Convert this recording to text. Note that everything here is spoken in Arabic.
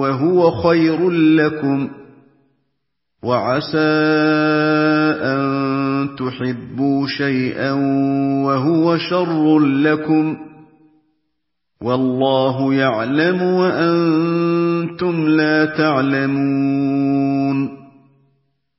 وهو خير لكم، وعسى أن تحبوا شيئا وهو شر لكم، والله يعلم وأنتم لا تعلمون.